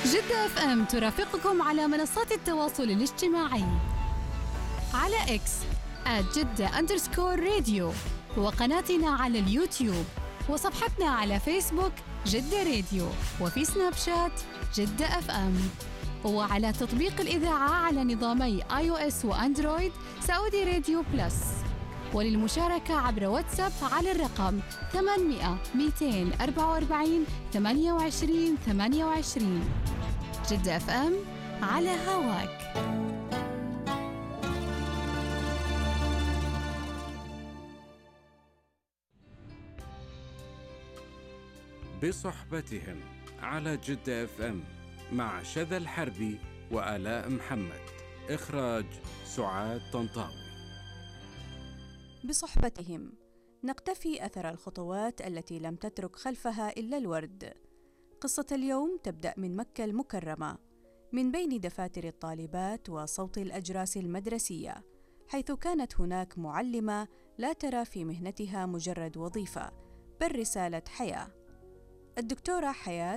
جدة اف ام ترافقكم على منصات التواصل الاجتماعي على اكس @جدة_راديو، وقناتنا على اليوتيوب، وصفحتنا على فيسبوك جدة راديو، وفي سناب شات جدة اف ام، وعلى تطبيق الإذاعة على نظامي iOS وأندرويد سعودي راديو بلس. وللمشاركة عبر واتساب على الرقم 800 244 28 28. جدة اف ام على هواك. بصحبتهم على جدة اف ام مع شذى الحربي وآلاء محمد. إخراج سعاد طنطاوي. بصحبتهم نقتفي أثر الخطوات التي لم تترك خلفها إلا الورد. قصة اليوم تبدأ من مكة المكرمة، من بين دفاتر الطالبات وصوت الأجراس المدرسية، حيث كانت هناك معلمة لا ترى في مهنتها مجرد وظيفة، بل رسالة حياة. الدكتورة حياة